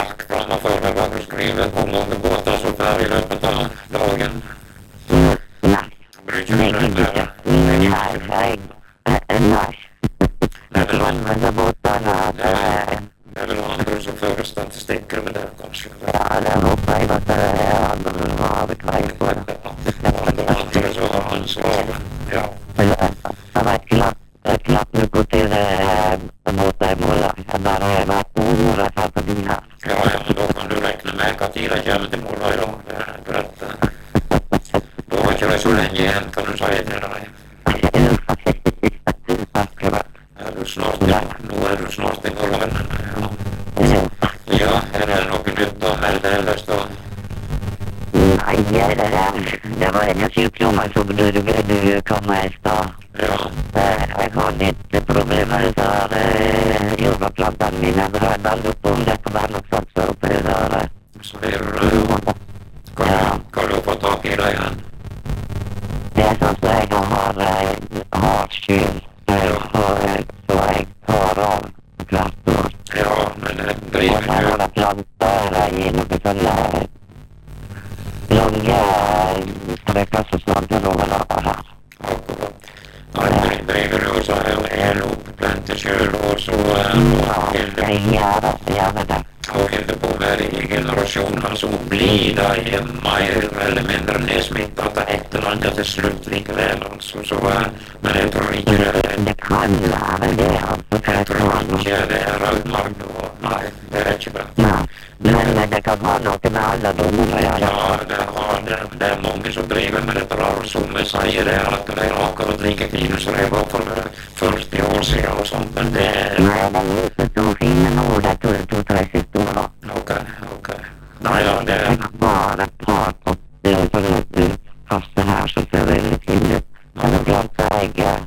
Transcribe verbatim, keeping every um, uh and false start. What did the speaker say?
ark framför mig där du skriver hur många båtar som fär i löpet av dagen. Mm, nej, Bryr det sig är inte inte det. det. Nej, nej, nej, nej. Jag tror använda båtarna att det är... Är det någon andra som för statistiker med det kanske? Ja, det hoppas jag att det är andra avkväg på det. Andra som har ansvar. Ja. Jag vet knappt, knappt nu på till båtar i måla. Jag bara har varit några fall på dina. Ja, ja, men då kan du räkna med att Ila kommer till morgon idag. För att då har jag så länge igen kan du säga till dig. Är du snart, nu är du snart i morgon. Ja, är det något nytt då? Är det ellers då? Nej, det är det. Det var en sjukdomar som du, du, du kom efter. Ja. Jag har lite problem med det här jordplantan mina bröder upp om det på varje sånt så uppe där. Så är du kan, Ja. kan du få tag i dig igen? Det är som så jag har, har kyl. Så jag har av plattor. Ja, men det Och driver man nu. har plantor genom sådana långa sträckor så snart det råder här. Ja, det driver nu så här el upp bland kylor så Ja, jag gör det, jag vet det. och inte på varje generation som blir där hemma mer eller mindre nedsmittat ett eller annat till slut likväl alltså så men jag tror inte det är Det kan vara det, alltså. jag tror inte det är rödmark då, nej det är inte bra. Ja, men det kan vara något med alla de undrar. Ja, det, har, det, det är många som driver med det bra som säger det att det är akkurat lika fint som det var för fyrtio år sedan och sånt men det är... Nej, det är inte så fina ord att du tog trettio år. Okej, okej. Nej, ja, det Det är... är bara ett par och det är för att du fast det här så ser det väldigt fint ut. Men det blir inte ägg